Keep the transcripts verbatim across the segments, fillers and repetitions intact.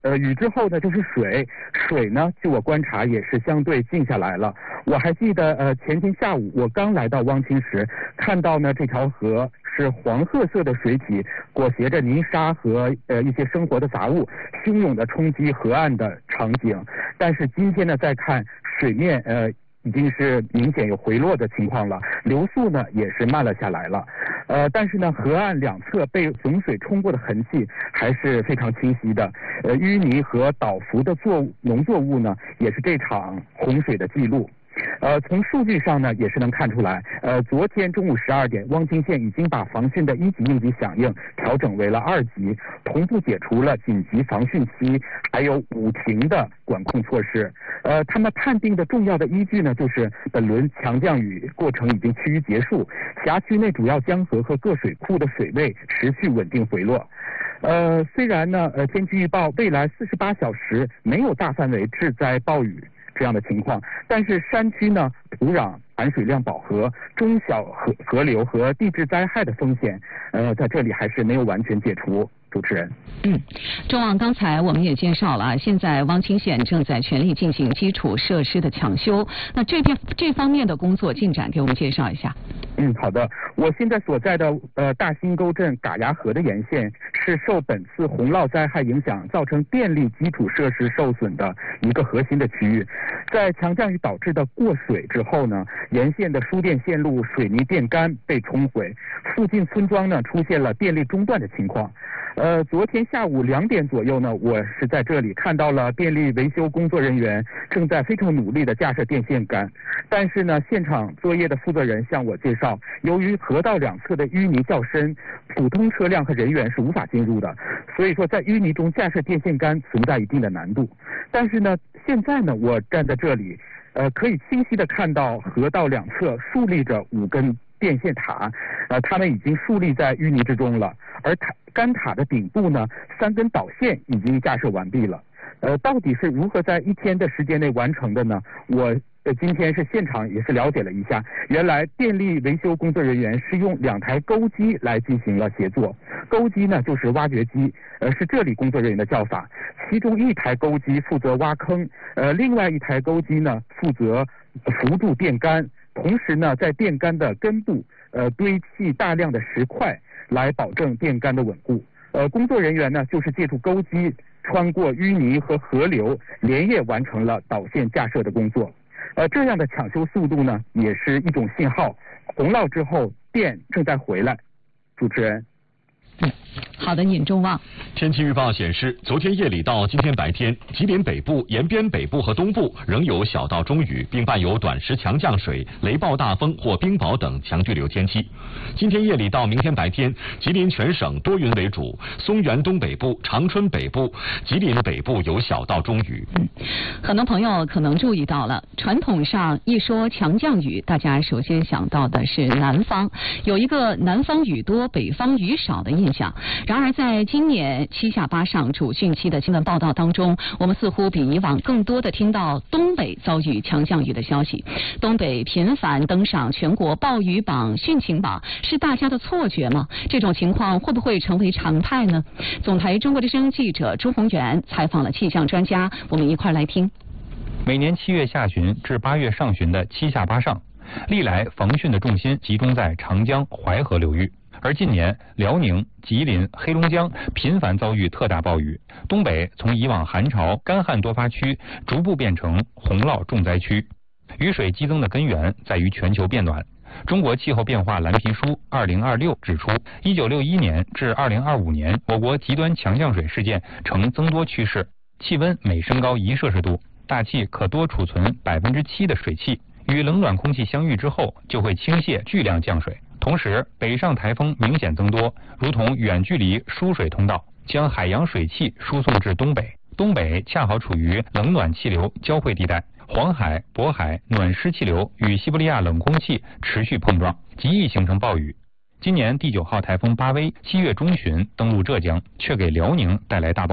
呃，雨之后呢就是水，水呢，据我观察也是相对静下来了。我还记得，呃，前天下午我刚来到汪清时，看到呢这条河是黄褐色的水体裹挟着泥沙和呃一些生活的杂物，汹涌的冲击河岸的场景。但是今天呢再看水面，呃。已经是明显有回落的情况了，流速呢也是慢了下来了，呃，但是呢，河岸两侧被洪水冲过的痕迹还是非常清晰的，呃，淤泥和倒伏的作物农作物呢，也是这场洪水的记录。呃，从数据上呢，也是能看出来，呃，昨天中午十二点，汪清县已经把防汛的一级应急响应调整为了二级，同步解除了紧急防汛期，还有五停的管控措施。呃，他们判定的重要的依据呢，就是本轮强降雨过程已经趋于结束，辖区内主要江河和各水库的水位持续稳定回落。呃，虽然呢，呃，天气预报未来四十八小时没有大范围致灾暴雨这样的情况，但是山区呢，土壤含水量饱和，中小河河流和地质灾害的风险，呃，在这里还是没有完全解除。主持人， 嗯，钟旺，刚才我们也介绍了，现在汪清县正在全力进行基础设施的抢修，那这边这方面的工作进展，给我们介绍一下。 嗯，好的。我现在所在的呃大兴沟镇嘎牙河的沿线是受本次洪涝灾害影响造成电力基础设施受损的一个核心的区域。在强降雨导致的过水之后呢，沿线的输电线路、水泥电杆被冲毁，附近村庄呢出现了电力中断的情况。呃，昨天下午两点左右呢，我是在这里看到了电力维修工作人员正在非常努力的架设电线杆，但是呢，现场作业的负责人向我介绍，由于河道两侧的淤泥较深，普通车辆和人员是无法进入的，所以说在淤泥中架设电线杆存在一定的难度。但是呢，现在呢，我站在这里，呃，可以清晰的看到河道两侧竖立着五根电线塔，呃，它们已经竖立在淤泥之中了，而塔杆塔的顶部呢，三根导线已经架设完毕了。呃，到底是如何在一天的时间内完成的呢？我呃今天是现场也是了解了一下，原来电力维修工作人员是用两台钩机来进行了协作，钩机呢就是挖掘机，呃是这里工作人员的叫法，其中一台钩机负责挖坑，呃另外一台钩机呢负责扶住电杆。同时呢，在电杆的根部，呃，堆砌大量的石块，来保证电杆的稳固。呃，工作人员呢，就是借助钩机穿过淤泥和河流，连夜完成了导线架设的工作。呃，这样的抢修速度呢，也是一种信号，洪涝之后电正在回来。主持人。 嗯，好的，尹钟旺。 天气预报显示，昨天夜里到今天白天，吉林北部、延边北部和东部仍有小到中雨，并伴有短时强降水、雷暴大风或冰雹等强对流天气。今天夜里到明天白天，吉林全省多云为主，松原东北部、长春北部、吉林北部有小到中雨。 嗯，很多朋友可能注意到了，传统上一说强降雨，大家首先想到的是南方，有一个南方雨多、北方雨少的印象。然而，在今年七下八上主汛期的新闻报道当中，我们似乎比以往更多的听到东北遭遇强降雨的消息。东北频繁登上全国暴雨榜、汛情榜，是大家的错觉吗？这种情况会不会成为常态呢？总台中国之声记者朱宏元采访了气象专家，我们一块来听。 每年七月下旬至八月上旬的七下八上，历来防汛的重心集中在长江、淮河流域。而近年，辽宁、吉林、黑龙江频繁遭遇特大暴雨，东北从以往寒潮、干旱多发区逐步变成洪涝重灾区。雨水激增的根源在于全球变暖。中国气候变化蓝皮书二零二六指出，一九六一年至二零二五年，我国极端强降水事件呈增多趋势，气温每升高一摄氏度，大气可多储存百分之七的水汽，与冷暖空气相遇之后，就会倾泻巨量降水。同时，北上台风明显增多，如同远距离输水通道，将海洋水汽输送至东北。东北恰好处于冷暖气流交汇地带，黄海、渤海暖湿气流与西伯利亚冷空气持续碰撞，极易形成暴雨。今年第九号台风巴威七月中旬登陆浙江，却给辽宁带来大暴雨。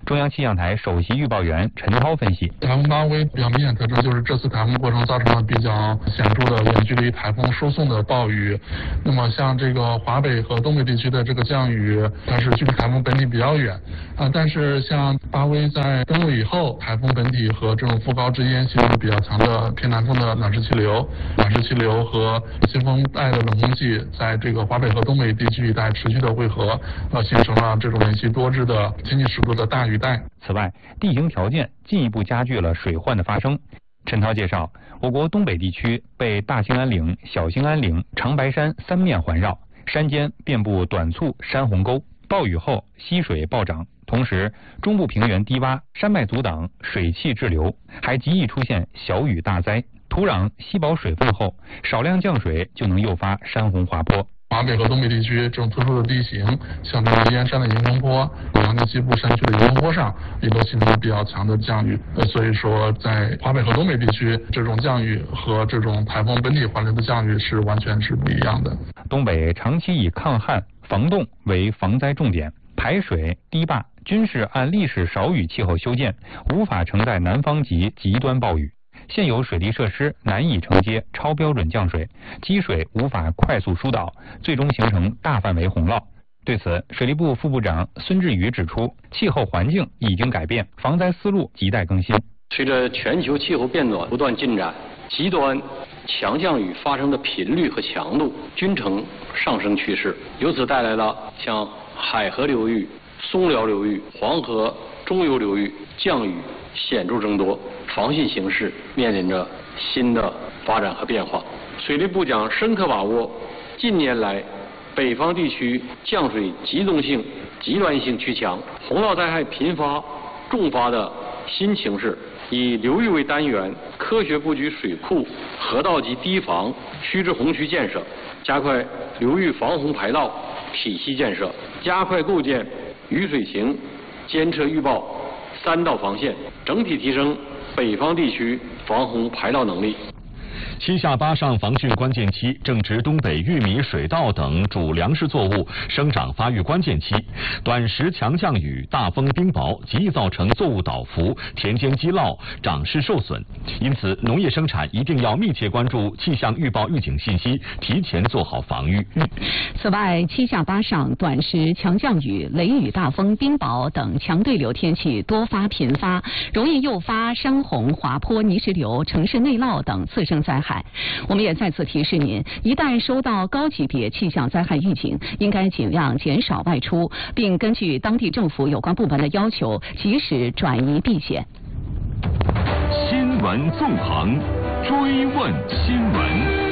中央气象台首席预报员陈涛分析， 台风巴威比较明显特征就是这次台风过程造成了比较显著的远距离台风输送的暴雨。那么像这个华北和东北地区的这个降雨，它是距离台风本体比较远啊，但是像巴威在登陆以后，台风本体和这种副高之间形成比较强的偏南风的暖湿气流，暖湿气流和西风带的冷空气在这个华北和东北地区一带持续的汇合，呃，形成了这种连续多日的千级尺度的大雨带。 此外，地形条件进一步加剧了水患的发生。陈涛介绍，我国东北地区被大兴安岭、小兴安岭、长白山三面环绕，山间遍布短簇山鸿沟，暴雨后溪水暴涨，同时中部平原低洼，山脉阻挡，水汽滞留，还极易出现小雨大灾。土壤吸饱水分后，少量降水就能诱发山洪滑坡。 华北和东北地区这种特殊的地形，像这个燕山的迎风坡、辽宁西部山区的迎风坡上，也都形成了比较强的降雨。呃，所以说在华北和东北地区，这种降雨和这种台风本体环流的降雨是完全是不一样的。 东北长期以抗旱、防冻为防灾重点，排水、堤坝均是按历史少雨气候修建，无法承载南方级极端暴雨。现有水利设施难以承接超标准降水，积水无法快速疏导，最终形成大范围洪涝。对此，水利部副部长孙志宇指出，气候环境已经改变，防灾思路亟待更新。 随着全球气候变暖不断进展，极端强降雨发生的频率和强度均呈上升趋势，由此带来了像海河流域、松辽流域、黄河中游流域降雨显著增多，防汛形势面临着新的发展和变化。水利部将深刻把握近年来北方地区降水集中性、极端性趋强、洪涝灾害频发、重发的新形势，以流域为单元，科学布局水库、河道及堤防须知洪区建设，加快流域防洪排涝体系建设，加快构建雨水情监测预报三道防线，整体提升北方地区防洪排涝能力。 七下八上防汛关键期正值东北玉米、水稻等主粮食作物生长发育关键期，短时强降雨、大风冰雹极易造成作物倒伏、田间积涝、长势受损。因此，农业生产一定要密切关注气象预报预警信息，提前做好防御。 嗯，此外，七下八上、短时强降雨、雷雨、大风、冰雹等强对流天气多发频发，容易诱发山洪、滑坡、泥石流、城市内涝等次生灾害。我们也再次提示您，一旦收到高级别气象灾害预警，应该尽量减少外出，并根据当地政府有关部门的要求，及时转移避险。 新闻纵横，追问新闻。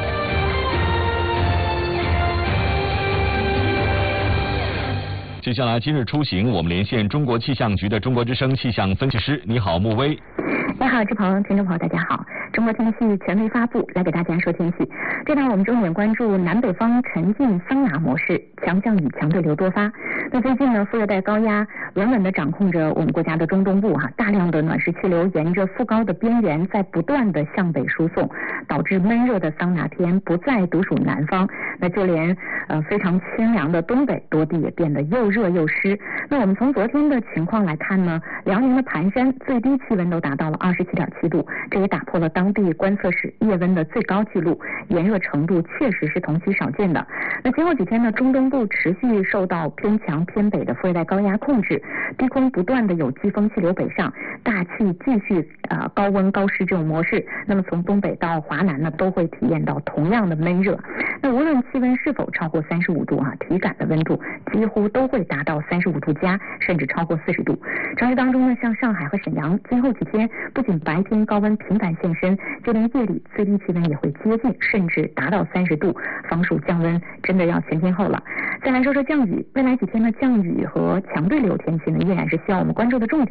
接下来，今日出行，我们连线中国气象局的中国之声气象分析师。你好，穆威。 你好，志鹏，听众朋友，大家好。中国天气权威发布，来给大家说天气。这段我们重点关注南北方沉浸桑拿模式，强降雨、强对流多发。那最近呢，副热带高压稳稳地掌控着我们国家的中东部哈、啊，大量的暖湿气流沿着副高的边缘在不断的向北输送，导致闷热的桑拿天不再独属南方。那就连呃非常清凉的东北多地也变得又热又湿。那我们从昨天的情况来看呢，辽宁的盘山最低气温都达到了二十七点七度，这也打破了当地观测史夜温的最高纪录，炎热程度确实是同期少见的。那今后几天呢，中东部持续受到偏强偏北的副热带高压控制，低空不断的有季风气流北上，大气继续呃高温高湿这种模式。那么从东北到华南呢，都会体验到同样的闷热。那无论气温是否超过三十五度啊，体感的温度几乎都会达到三十五度加，甚至超过四十度。城市当中呢，像上海和沈阳，今后几天不仅白天高温频繁现身，就连夜里最低气温也会接近甚至达到三十度，防暑降温真的要全天候了。再来说说降雨，未来几天呢，降雨和强对流天气呢依然是需要我们关注的重点。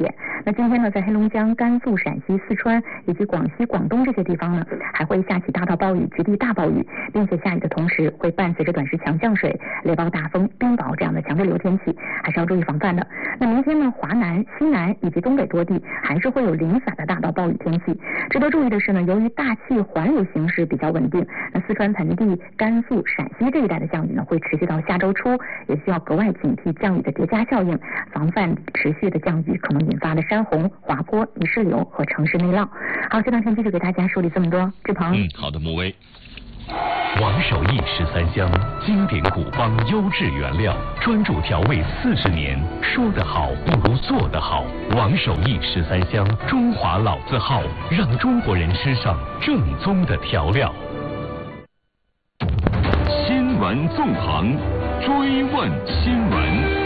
那今天呢，在黑龙江、甘肃、陕西、四川以及广西、广东这些地方呢，还会下起大到暴雨、局地大暴雨，并且下雨的同时会伴随着短时强降水、雷暴大风、冰雹这样的强对流天气，还是要注意防范的。那明天呢，华南、西南以及东北多地还是会有零散的大到暴雨天气。值得注意的是呢，由于大气环流形势比较稳定，那四川盆地、甘肃、陕西这一带的降雨呢，会持续到下周初，也需要格外警惕降雨的叠加效应，防范持续的降雨可能引发的山洪、滑坡、泥石流和城市内涝。好，这两天继续给大家梳理这么多。志鹏， 嗯，好的，穆威。 王守义十三香，经典古方优质原料，专注调味四十年，说得好不如做得好。王守义十三香，中华老字号，让中国人吃上正宗的调料。 新闻纵横，追问新闻。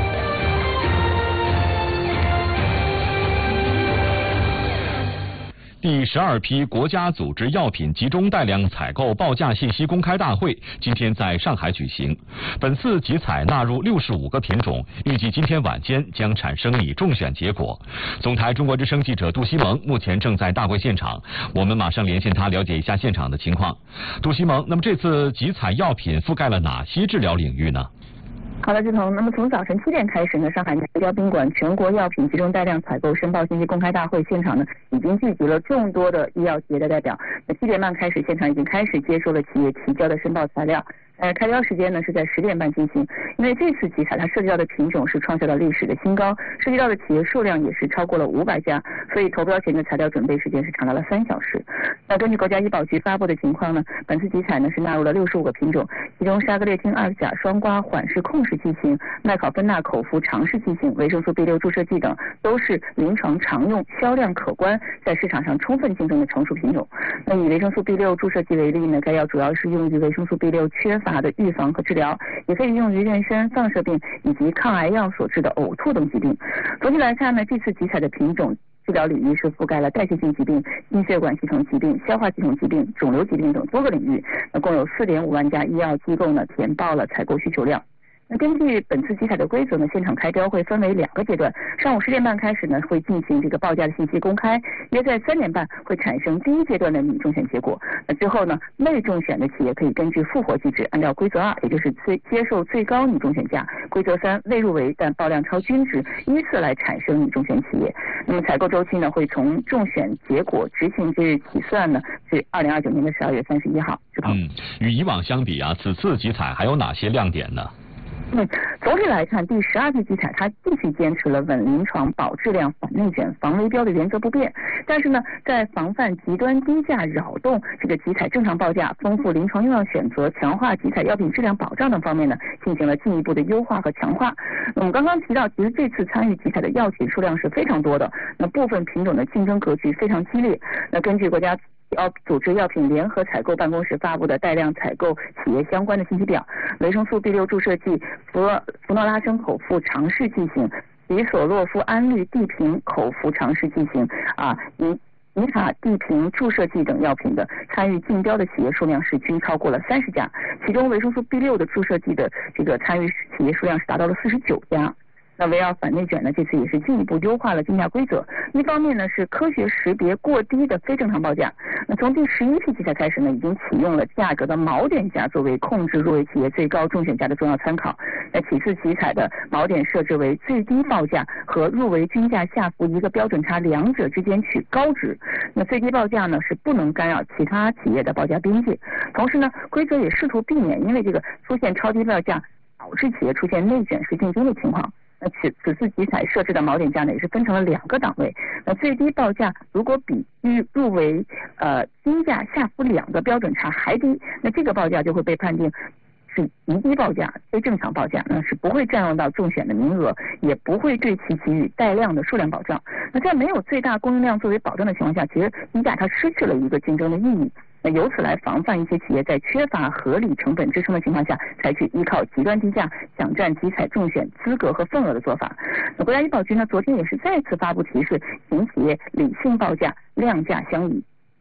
第十二批国家组织药品集中带量采购报价信息公开大会今天在上海举行。本次集采纳入六十五个品种，预计今天晚间将产生拟中选结果。总台中国之声记者杜西蒙目前正在大会现场，我们马上连线他了解一下现场的情况。杜西蒙，那么这次集采药品覆盖了哪些治疗领域呢？ 好的，志鹏。那么从早晨七点开始呢，上海南郊宾馆全国药品集中带量采购申报信息公开大会现场呢，已经聚集了众多的医药企业的代表。那七点半开始，现场已经开始接收了企业提交的申报材料。呃，开标时间呢是在十点半进行。因为这次集采它涉及到的品种是创下了历史的新高，涉及到的企业数量也是超过了五百家，所以投标前的材料准备时间是长达了三小时。那根据国家医保局发布的情况呢，本次集采呢是纳入了六十五个品种，其中沙格列汀二甲双胍缓释控制剂型、麦考芬钠口服尝试剂型、维生素 B 六 注射剂等都是临床常用、销量可观、在市场上充分竞争的成熟品种。那以维生素 B 六 注射剂为例呢，该药主要是用于维生素 B 六 缺乏的预防和治疗，也可以用于妊娠、放射病以及抗癌药所致的呕吐等疾病。总体来看呢，这次集采的品种治疗领域是覆盖了代谢性疾病、心血管系统疾病、消化系统疾病、肿瘤疾病等多个领域。那共有 四点五万家医药机构呢填报了采购需求量。那根据本次集采的规则呢，现场开标会分为两个阶段，上午十点半开始呢会进行这个报价的信息公开，约在三点半会产生第一阶段的拟中选结果。那之后呢，未中选的企业可以根据复活机制，按照规则二，也就是最接受最高拟中选价，规则三未入围但报量超均值，依次来产生拟中选企业。那么采购周期呢会从中选结果执行之日起算呢，是二零二九年的十二月三十一号。 嗯，与以往相比啊，此次集采还有哪些亮点呢？ 嗯，总体来看，第十二批集采它继续坚持了稳临床、保质量、反内卷、防围标的原则不变。但是呢，在防范极端低价扰动这个集采正常报价、丰富临床用药选择、强化集采药品质量保障等方面呢，进行了进一步的优化和强化。我们刚刚提到，其实这次参与集采的药企数量是非常多的，那部分品种的竞争格局非常激烈。那根据国家药组织药品联合采购办公室发布的带量采购企业相关的信息表，维生素 B 六 注射剂、福福诺拉生口服尝试剂型、比索洛夫安氯地平口服尝试剂型啊，尼尼卡地平注射剂等药品的参与竞标的企业数量是均超过了三十家，其中维生素 B 六 的注射剂的这个参与企业数量是达到了四十九家。那围绕反内卷呢，这次也是进一步优化了竞价规则。一方面呢是科学识别过低的非正常报价。那从第十一批集采开始呢，已经启用了价格的锚点价作为控制入围企业最高中选价的重要参考。那其次集采的锚点设置为最低报价和入围均价下浮一个标准差两者之间取高值。那最低报价呢是不能干扰其他企业的报价边界。同时呢，规则也试图避免因为这个出现超低报价导致企业出现内卷式竞争的情况。那此此次集采设置的锚点价呢，也是分成了两个档位。那最低报价如果比入入围呃均价下浮两个标准差还低，那这个报价就会被判定是极低报价、非正常报价，那是不会占用到中选的名额，也不会对其给予带量的数量保障。那在没有最大供应量作为保障的情况下，其实低价它失去了一个竞争的意义。那由此来防范一些企业在缺乏合理成本支撑的情况下，采取依靠极端低价抢占集采中选资格和份额的做法。那国家医保局呢，昨天也是再次发布提示，请企业理性报价，量价相宜。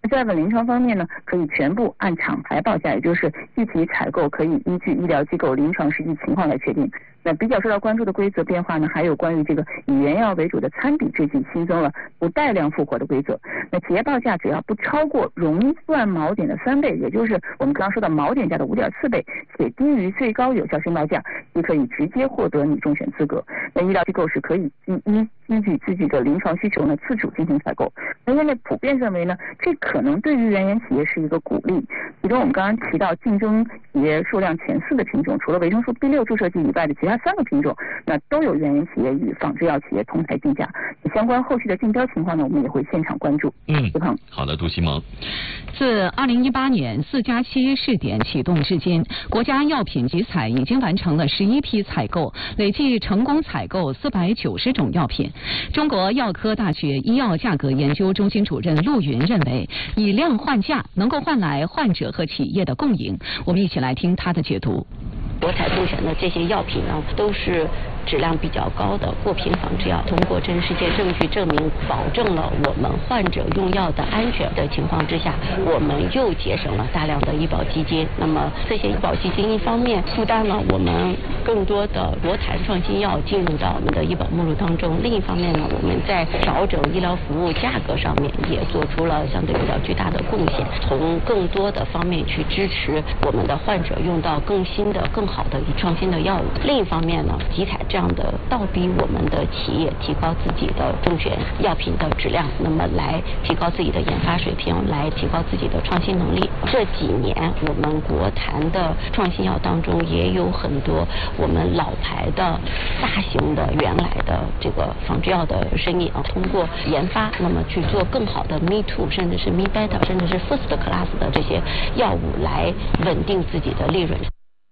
在稳临床方面呢，可以全部按厂牌报价，也就是一体采购，可以依据医疗机构临床实际情况来确定。那比较受到关注的规则变化呢，还有关于这个以原药为主的参比制剂新增了不带量复活的规则。那企业报价只要不超过熔断锚点的三倍，也就是我们刚刚说的锚点价的五点四倍，且低于最高有效申报价，即可以直接获得你中选资格。那医疗机构是可以依依依据自己的临床需求呢自主进行采购。那业内普遍认为呢，这可能对于原研企业是一个鼓励。其中我们刚刚提到竞争企业数量前四的品种，除了维生素 B 六注射剂以外的其他三个品种，那都有原研企业与仿制药企业同台定价。相关后续的竞标情况呢，我们也会现场关注。 嗯，好的，杜西蒙。 自二零一八年四加七试点启动至今，国家药品集采已经完成了十一批采购，累计成功采购四百九十种药品。中国药科大学医药价格研究中心主任陆云认为，以量换价能够换来患者和企业的共赢。我们一起来听他的解读。 国采中选的这些药品呢，都是质量比较高的货品仿制药，通过真实界证据证明，保证了我们患者用药的安全的情况之下，我们又节省了大量的医保基金。那么这些医保基金一方面负担了我们更多的国产创新药进入到我们的医保目录当中，另一方面呢，我们在调整医疗服务价格上面也做出了相对比较巨大的贡献，从更多的方面去支持我们的患者用到更新的更好的创新的药物。另一方面呢，集采这样的倒逼我们的企业提高自己的中选药品的质量，那么来提高自己的研发水平，来提高自己的创新能力。这几年我们国坛的创新药当中也有很多我们老牌的大型的原来的这个仿制药的生意啊，通过研发那么去做更好的 Me Too 甚至是 Me Better 甚至是 First Class 的这些药物，来稳定自己的利润。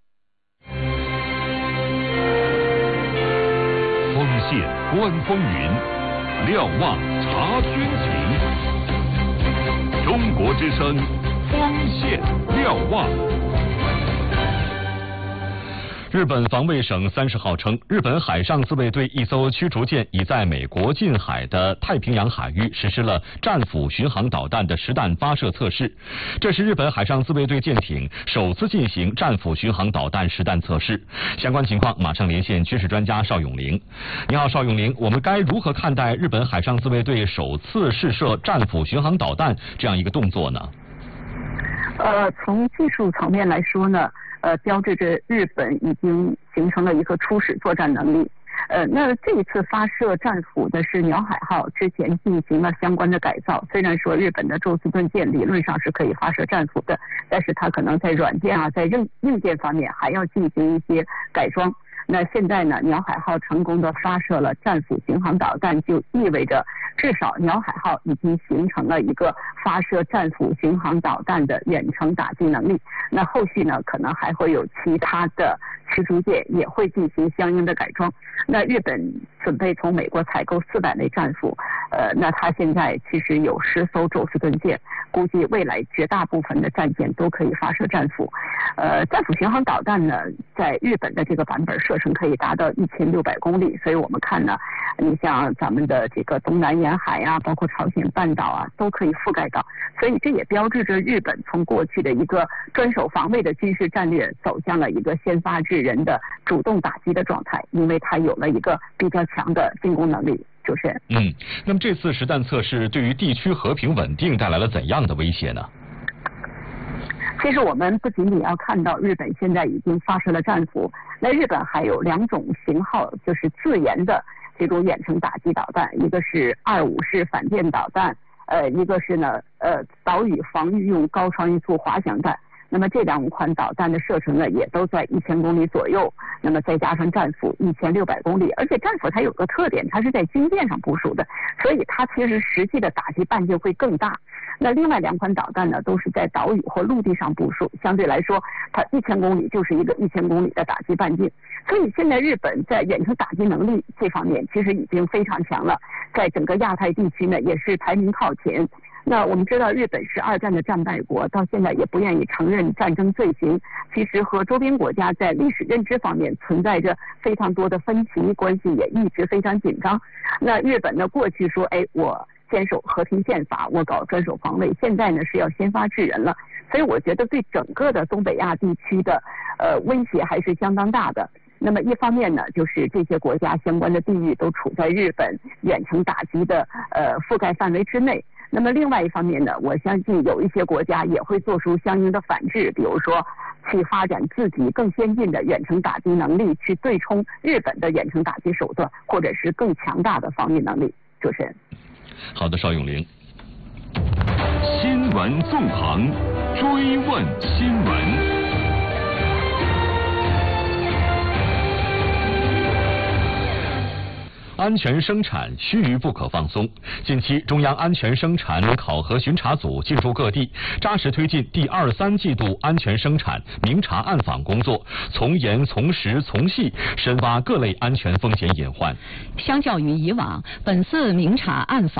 锋线观风云，瞭望察军情。中国之声，锋线瞭望。 日本防卫省三十号称，日本海上自卫队一艘驱逐舰已在美国近海的太平洋海域实施了战斧巡航导弹的实弹发射测试。这是日本海上自卫队舰艇首次进行战斧巡航导弹实弹测试。相关情况马上连线军事专家邵永玲。你好，邵永玲，我们该如何看待日本海上自卫队首次试射战斧巡航导弹这样一个动作呢？ 呃，从技术层面来说呢，呃，标志着日本已经形成了一个初始作战能力。呃，那这一次发射战斧的是鸟海号，之前进行了相关的改造。虽然说日本的宙斯盾舰理论上是可以发射战斧的，但是它可能在软件啊，在硬硬件方面还要进行一些改装。那现在呢，鸟海号成功的发射了战斧巡航导弹，就意味着至少鸟海号已经形成了一个发射战斧巡航导弹的远程打击能力。那后续呢，可能还会有其他的驱逐舰也会进行相应的改装。那日本准备从美国采购四百枚战斧，呃，那它现在其实有十艘宙斯盾舰，估计未来绝大部分的战舰都可以发射战斧。呃，战斧巡航导弹呢，在日本的这个版本射程可以达到一千六百公里，所以我们看呢，你像咱们的这个东南沿海呀、啊，包括朝鲜半岛啊，都可以覆盖到。所以这也标志着日本从过去的一个专守防卫的军事战略，走向了一个先发制人的主动打击的状态，因为它有了一个比较强的进攻能力。主持人， 嗯，那么这次实弹测试对于地区和平稳定带来了怎样的威胁呢？ 其实我们不仅仅要看到日本现在已经发射了战斧，那日本还有两种型号，就是自研的这种远程打击导弹，一个是二五式反舰导弹，呃，一个是呢呃岛屿防御用高超音速滑翔弹。那么这两款导弹的射程呢，也都在一千公里左右。那么再加上战斧一千六百公里，而且战斧它有个特点，它是在军舰上部署的，所以它其实实际的打击半径会更大。那另外两款导弹呢，都是在岛屿或陆地上部署，相对来说，它一千公里就是一个一千公里的打击半径。所以现在日本在远程打击能力这方面其实已经非常强了，在整个亚太地区呢也是排名靠前。那我们知道日本是二战的战败国，到现在也不愿意承认战争罪行，其实和周边国家在历史认知方面存在着非常多的分歧，关系也一直非常紧张。那日本呢，过去说，哎，我坚守和平宪法，我搞专守防卫，现在呢是要先发制人了。所以我觉得对整个的东北亚地区的呃威胁还是相当大的。那么一方面呢，就是这些国家相关的地域都处在日本远程打击的呃覆盖范围之内。那么另外一方面呢，我相信有一些国家也会做出相应的反制，比如说去发展自己更先进的远程打击能力，去对冲日本的远程打击手段，或者是更强大的防御能力。主持人。 好的，邵永玲。 新闻纵横，追问新闻。 安全生产须臾不可放松。近期，中央安全生产考核巡查组进驻各地，扎实推进第二三季度安全生产明察暗访工作，从严从实从细深挖各类安全风险隐患。 相较于以往，本次明察暗访